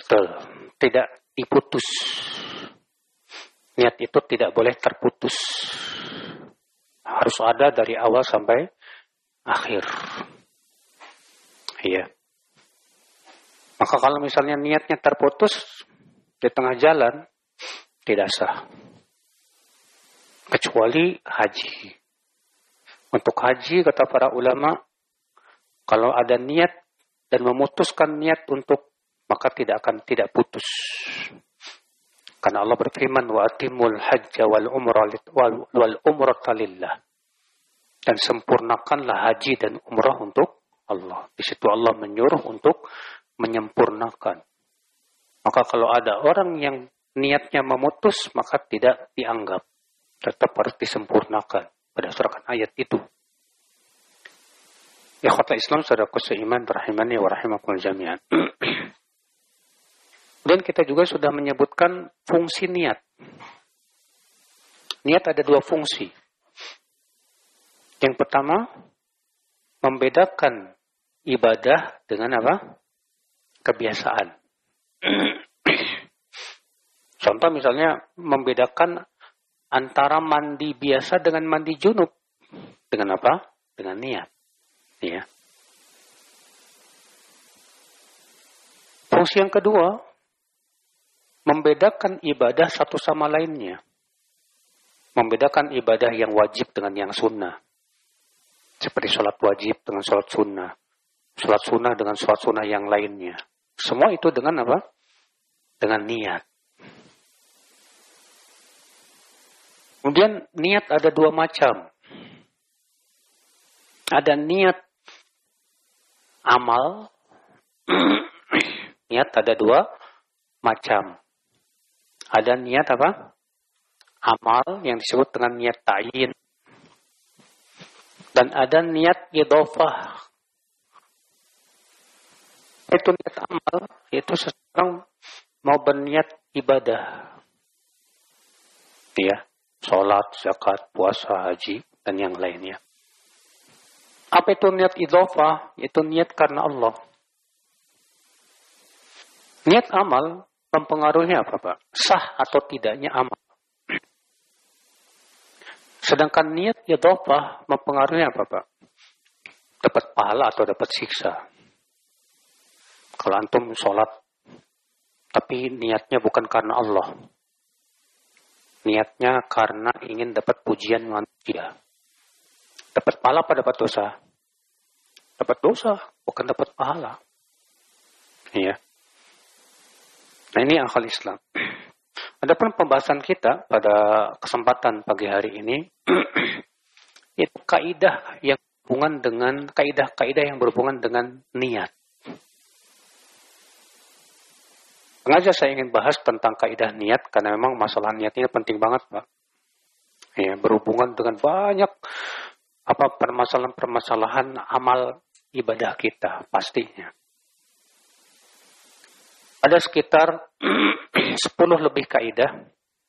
Betul. Tidak diputus. Niat itu tidak boleh terputus. Harus ada dari awal sampai akhir. Iya. Maka kalau misalnya niatnya terputus di tengah jalan, tidak sah. Kecuali haji. Untuk haji, kata para ulama, kalau ada niat dan memutuskan niat untuk, maka tidak putus. Karena Allah berfirman, wa atimul hajja wal umrata lillah. Dan sempurnakanlah haji dan umrah untuk Allah. Di situ Allah menyuruh untuk menyempurnakan. Maka kalau ada orang yang niatnya memutus, maka tidak dianggap. Tetap harus disempurnakan berdasarkan ayat itu. Ya kata Islam, saudaraku seiman, rahimani wa rahimakumullah jami'an. Dan kita juga sudah menyebutkan fungsi niat. Niat ada dua fungsi. Yang pertama, membedakan ibadah dengan apa? Kebiasaan. Contoh misalnya, membedakan antara mandi biasa dengan mandi junub. Dengan apa? Dengan niat. Ya. Fungsi yang kedua, membedakan ibadah satu sama lainnya. Membedakan ibadah yang wajib dengan yang sunnah. Seperti sholat wajib dengan sholat sunnah. Sholat sunnah dengan sholat sunnah yang lainnya. Semua itu dengan apa? Dengan niat. Kemudian niat ada dua macam. Ada niat amal. Niat ada dua macam. Ada niat apa? Amal yang disebut dengan niat ta'yin. Dan ada niat idhofah. Itu niat amal, itu seseorang mau berniat ibadah. Ya, sholat, zakat, puasa, haji, dan yang lainnya. Apa itu niat idhofah? Itu niat karena Allah. Niat amal mempengaruhi apa, Pak? Sah atau tidaknya amal. Sedangkan niat idhofah mempengaruhi apa, Pak? Dapat pahala atau dapat siksa. Kalau antum sholat, tapi niatnya bukan karena Allah. Niatnya karena ingin dapat pujian manusia. Dapat pahala apa dapat dosa? Dapat dosa, bukan dapat pahala. Iya. Nah ini akal Islam. Adapun pembahasan kita pada kesempatan pagi hari ini itu kaidah yang berhubungan dengan kaidah-kaidah yang berhubungan dengan niat. Sengaja saya ingin bahas tentang kaidah niat karena memang masalah niat ini penting banget, Pak. Ya, berhubungan dengan banyak permasalahan amal ibadah kita pastinya. Ada sekitar 10 lebih kaidah.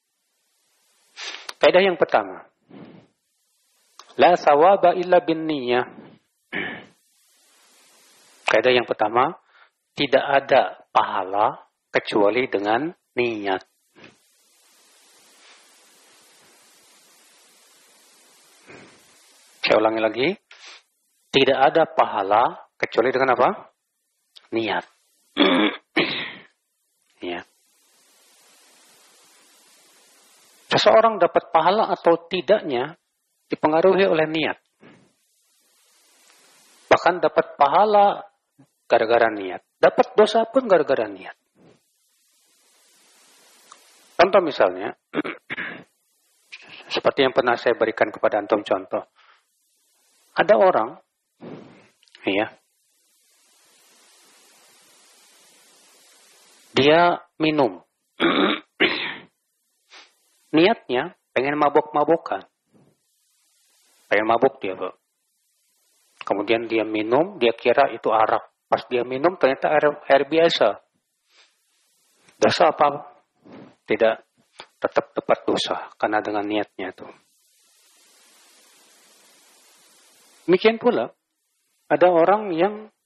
Kaidah yang pertama, la sawaba illa bin niyyah. Kaidah yang pertama, tidak ada pahala kecuali dengan niat. Saya ulangi lagi, tidak ada pahala kecuali dengan apa? Niat. Ya. Seseorang dapat pahala atau tidaknya dipengaruhi oleh niat. Bahkan dapat pahala gara-gara niat. Dapat dosa pun gara-gara niat. Contoh misalnya, seperti yang pernah saya berikan kepada antum contoh. Ada orang, ya, dia minum. Niatnya pengen mabok-mabokan. Pengen mabuk dia, Pak. Kemudian dia minum, dia kira itu arak. Pas dia minum ternyata air biasa. Dosa apa? Tidak, tetap dapat dosa karena dengan niatnya itu. Demikian pula ada orang yang